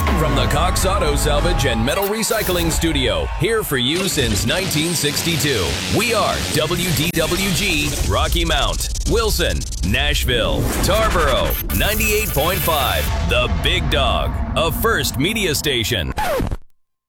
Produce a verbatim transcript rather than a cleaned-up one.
From the Cox Auto Salvage and Metal Recycling Studio, here for you since nineteen sixty-two. We are W D W G, Rocky Mount, Wilson, Nashville, Tarboro, ninety-eight point five, The Big Dog, a First Media Station.